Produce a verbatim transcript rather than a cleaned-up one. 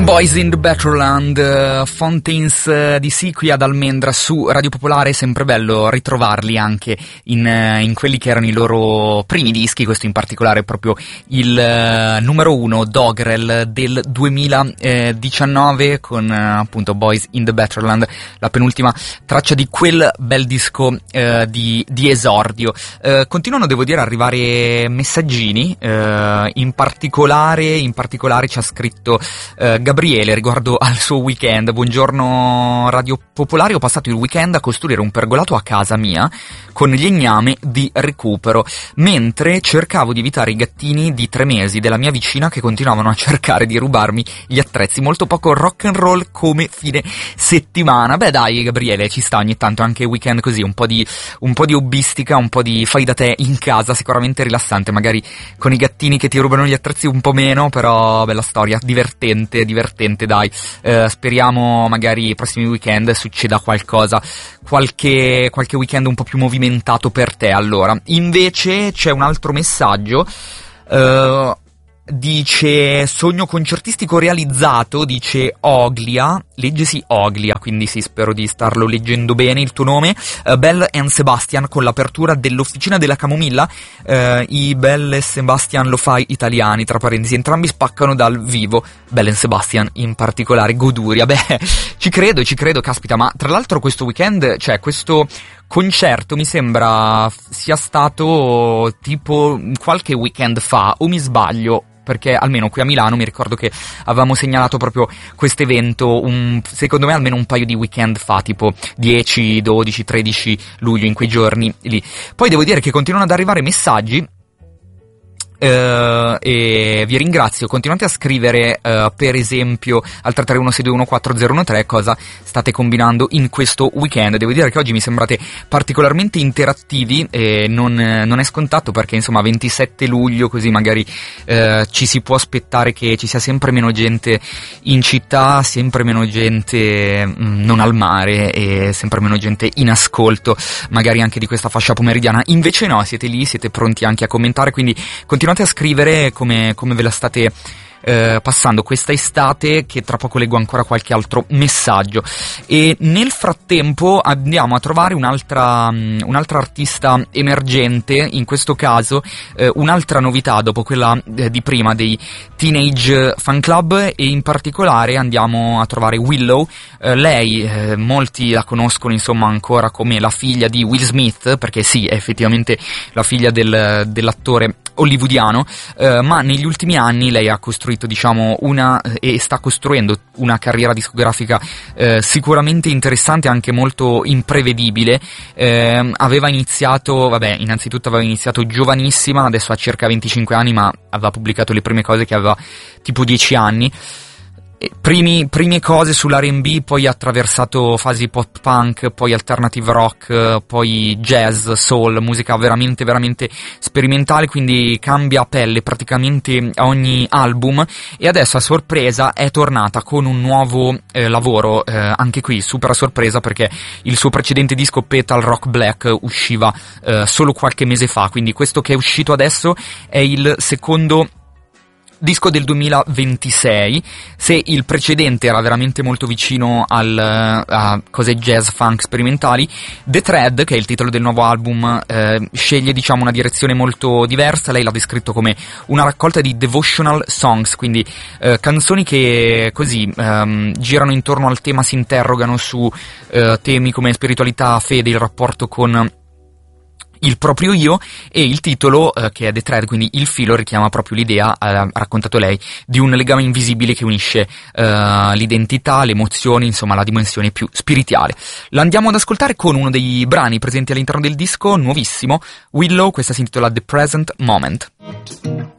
Boys in the Battleland, uh, Fountains uh, di sì qui ad Almendra su Radio Popolare. Sempre bello ritrovarli anche in, uh, in quelli che erano i loro primi dischi, questo in particolare è proprio il uh, numero uno, Dogrel, del duemiladiciannove, con uh, appunto Boys in the Battleland, la penultima traccia di quel bel disco uh, di, di esordio. Uh, continuano, devo dire, ad arrivare messaggini, uh, in particolare, in particolare ci ha scritto uh, Gabriele riguardo al suo weekend. Buongiorno Radio Popolare, ho passato il weekend a costruire un pergolato a casa mia con legname di recupero, mentre cercavo di evitare i gattini di tre mesi della mia vicina che continuavano a cercare di rubarmi gli attrezzi. Molto poco rock and roll come fine settimana. Beh dai Gabriele, ci sta ogni tanto anche weekend così, un po' di un po' di hobbistica, un po' di fai da te in casa, sicuramente rilassante, magari con i gattini che ti rubano gli attrezzi un po' meno, però bella storia, divertente, divertente dai. Eh, speriamo magari i prossimi weekend succeda qualcosa, qualche, qualche weekend un po' più movimentato per te. Allora, invece c'è un altro messaggio, eh, dice sogno concertistico realizzato, dice Oglia, leggesi Oglia, quindi sì, spero di starlo leggendo bene il tuo nome. uh, Bell and Sebastian con l'apertura dell'Officina della Camomilla, uh, i Bell e Sebastian Lo-Fi italiani, tra parentesi, entrambi spaccano dal vivo, Bell and Sebastian in particolare, goduria. Beh, ci credo, ci credo, caspita, ma tra l'altro questo weekend, cioè questo concerto mi sembra sia stato tipo qualche weekend fa, o mi sbaglio? Perché almeno qui a Milano mi ricordo che avevamo segnalato proprio questo evento, un, secondo me almeno un paio di weekend fa, tipo dieci, dodici, tredici luglio, in quei giorni lì. Poi devo dire che continuano ad arrivare messaggi, Uh, e vi ringrazio, continuate a scrivere, uh, per esempio al tre tre uno sei due uno quattro zero uno tre cosa state combinando in questo weekend. Devo dire che oggi mi sembrate particolarmente interattivi e non, non è scontato, perché insomma ventisette luglio, così magari uh, ci si può aspettare che ci sia sempre meno gente in città, sempre meno gente mh, non al mare e sempre meno gente in ascolto magari anche di questa fascia pomeridiana. Invece no, siete lì, siete pronti anche a commentare, quindi continuate a scrivere come, come ve la state eh, passando questa estate, che tra poco leggo ancora qualche altro messaggio. E nel frattempo andiamo a trovare un'altra, um, un'altra artista emergente, in questo caso eh, un'altra novità dopo quella eh, di prima dei Teenage Fan Club, e in particolare andiamo a trovare Willow. Eh, lei, eh, molti la conoscono insomma ancora come la figlia di Will Smith, perché sì, è effettivamente la figlia del, dell'attore hollywoodiano, eh, ma negli ultimi anni lei ha costruito, diciamo, una e sta costruendo una carriera discografica eh, sicuramente interessante, anche molto imprevedibile. Eh, aveva iniziato, vabbè, innanzitutto aveva iniziato giovanissima, adesso ha circa venticinque anni, ma aveva pubblicato le prime cose che aveva tipo dieci anni. Primi, prime cose sull'R and B, poi ha attraversato fasi pop punk, poi alternative rock, poi jazz, soul, musica veramente veramente sperimentale, quindi cambia pelle praticamente a ogni album, e adesso a sorpresa è tornata con un nuovo eh, lavoro, eh, anche qui super a sorpresa, perché il suo precedente disco Petal Rock Black usciva eh, solo qualche mese fa, quindi questo che è uscito adesso è il secondo disco del duemilaventisei. Se il precedente era veramente molto vicino al, a cose jazz funk sperimentali, The Thread, che è il titolo del nuovo album, eh, sceglie, diciamo, una direzione molto diversa. Lei l'ha descritto come una raccolta di devotional songs, quindi eh, canzoni che così ehm, girano intorno al tema, si interrogano su eh, temi come spiritualità, fede, il rapporto con il proprio io, e il titolo, eh, che è The Thread, quindi il filo, richiama proprio l'idea, eh, ha raccontato lei, di un legame invisibile che unisce eh, l'identità, le emozioni, insomma la dimensione più spirituale. L'andiamo ad ascoltare con uno dei brani presenti all'interno del disco nuovissimo, Willow. Questa si intitola The Present Moment.